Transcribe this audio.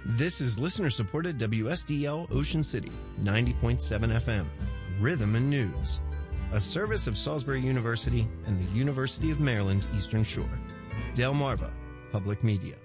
This is listener-supported WSDL Ocean City, 90.7 FM, Rhythm and News, a service of Salisbury University and the University of Maryland Eastern Shore. Delmarva Public Media.